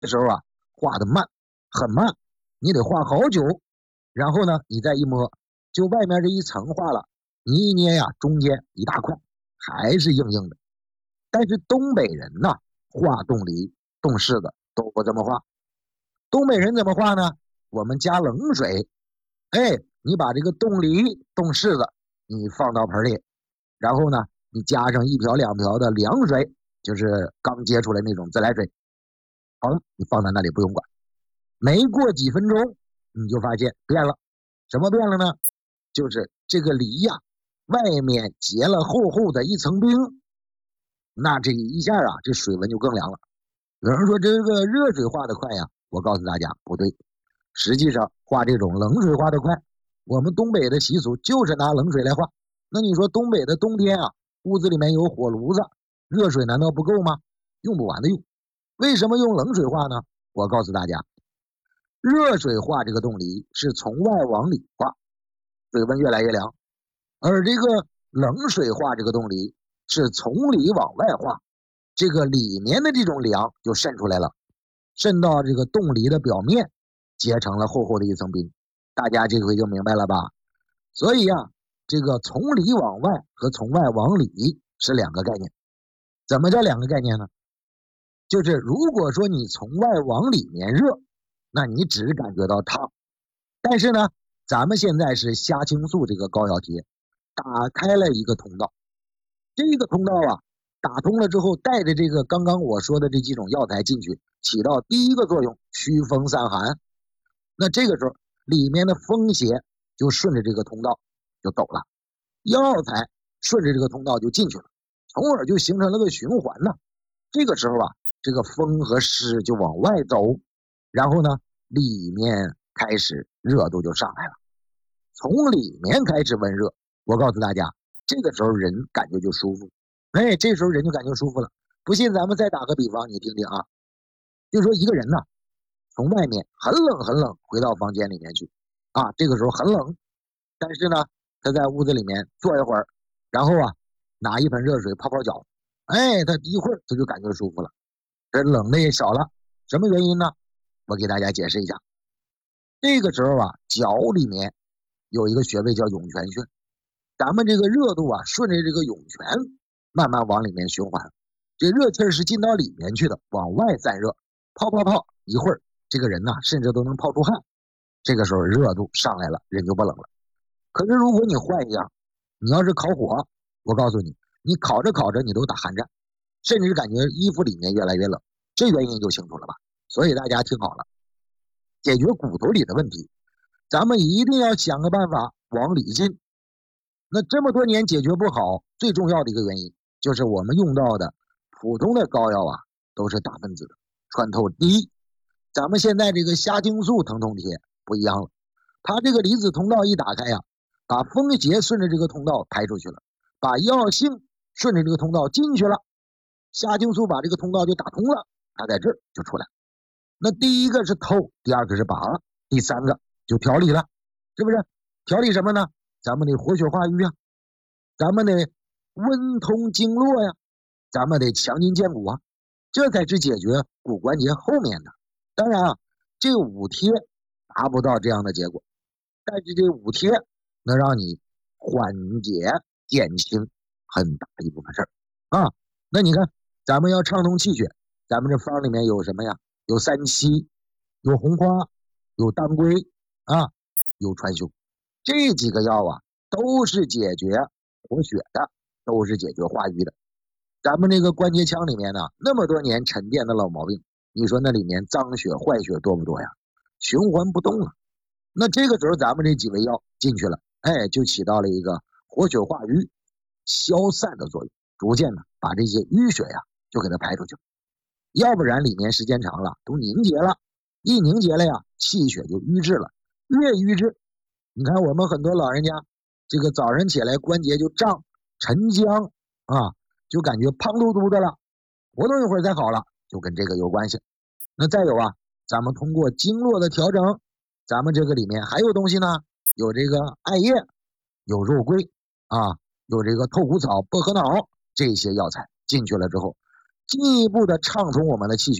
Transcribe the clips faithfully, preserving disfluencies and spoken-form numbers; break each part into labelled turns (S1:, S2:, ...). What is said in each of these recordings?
S1: 的时候啊，化的慢，很慢，你得化好久。然后呢，你再一摸，就外面这一层化了，你一捏呀，中间一大块还是硬硬的。但是东北人呐，化冻梨、冻柿子都不这么化。东北人怎么化呢？我们加冷水，哎，你把这个冻梨、冻柿子你放到盆里，然后呢，你加上一瓢两瓢的凉水，就是刚接出来那种自来水，好了，你放在那里不用管。没过几分钟，你就发现变了。什么变了呢？就是这个梨呀、外面结了厚厚的一层冰，那这一下啊，这水温就更凉了。有人说这个热水化的快呀，我告诉大家不对，实际上化这种冷水化的快。我们东北的习俗就是拿冷水来化。那你说东北的冬天啊，屋子里面有火炉子，热水难道不够吗？用不完的用。为什么用冷水化呢？我告诉大家，热水化这个冻梨是从外往里化，水温越来越凉，而这个冷水化这个冻梨是从里往外化，这个里面的这种凉就渗出来了，渗到这个冻梨的表面，结成了厚厚的一层冰。大家这回就明白了吧？所以啊，这个从里往外和从外往里是两个概念。怎么叫两个概念呢？就是如果说你从外往里面热，那你只感觉到烫。但是呢，咱们现在是虾青素这个膏药贴打开了一个通道，这个通道啊打通了之后，带着这个刚刚我说的这几种药材进去，起到第一个作用，驱风散寒。那这个时候里面的风邪就顺着这个通道就走了，药材顺着这个通道就进去了，从而就形成了个循环呢。这个时候啊，这个风和湿就往外走，然后呢，里面开始热度就上来了，从里面开始温热。我告诉大家，这个时候人感觉就舒服，哎，这时候人就感觉舒服了。不信咱们再打个比方，你听听啊，就说一个人呢，从外面很冷很冷回到房间里面去啊，这个时候很冷，但是呢，他在屋子里面坐一会儿，然后啊，拿一盆热水泡泡脚，哎，他一会儿他就感觉舒服了，这冷的也少了。什么原因呢？我给大家解释一下。这个时候啊，脚里面有一个穴位叫涌泉穴，咱们这个热度啊，顺着这个涌泉慢慢往里面循环，这热气是进到里面去的，往外散热，泡泡泡一会儿，这个人呢、啊、甚至都能泡出汗。这个时候热度上来了，人就不冷了。可是如果你换一样，你要是烤火，我告诉你，你烤着烤着你都打寒战，甚至感觉衣服里面越来越冷，这原因就清楚了吧？所以大家听好了，解决骨头里的问题，咱们一定要想个办法往里进。那这么多年解决不好，最重要的一个原因就是我们用到的普通的膏药啊，都是大分子的，穿透低。咱们现在这个虾青素疼痛贴不一样了，它这个离子通道一打开呀、啊，把风邪顺着这个通道排出去了，把药性顺着这个通道进去了，虾青素把这个通道就打通了，它在这儿就出来。那第一个是透，第二个是拔，第三个就调理了，是不是？调理什么呢？咱们得活血化瘀啊，咱们得温通经络呀，咱们得强筋健骨啊，这才是解决骨关节后面的。当然啊，这五贴达不到这样的结果，但是这五贴能让你缓解减轻很大一部分事儿啊。那你看，咱们要畅通气血，咱们这方里面有什么呀？有三七，有红花，有当归啊，有川芎，这几个药啊，都是解决活血的，都是解决化瘀的。咱们这个关节腔里面呢，那么多年沉淀的老毛病，你说那里面脏血坏血多不多呀？循环不动了。那这个时候咱们这几味药进去了，哎，就起到了一个活血化瘀、消散的作用，逐渐的把这些淤血呀就给它排出去了。要不然里面时间长了都凝结了，一凝结了呀，气血就瘀滞了，越瘀滞，你看我们很多老人家这个早上起来关节就胀沉僵啊，就感觉胖嘟嘟的了，活动一会儿才好了，就跟这个有关系。那再有啊，咱们通过经络的调整，咱们这个里面还有东西呢，有这个艾叶，有肉桂啊，有这个透骨草、薄荷脑，这些药材进去了之后，进一步的畅通我们的气血，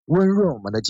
S1: 温润我们的